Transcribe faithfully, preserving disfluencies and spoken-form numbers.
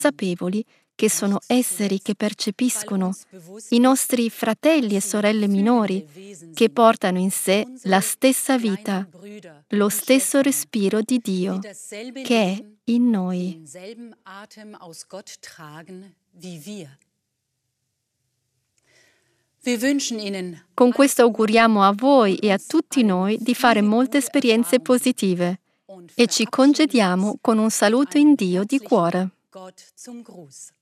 consapevoli che sono esseri che percepiscono, i nostri fratelli e sorelle minori, che portano in sé la stessa vita, lo stesso respiro di Dio, che è in noi. Con questo auguriamo a voi e a tutti noi di fare molte esperienze positive e ci congediamo con un saluto in Dio di cuore.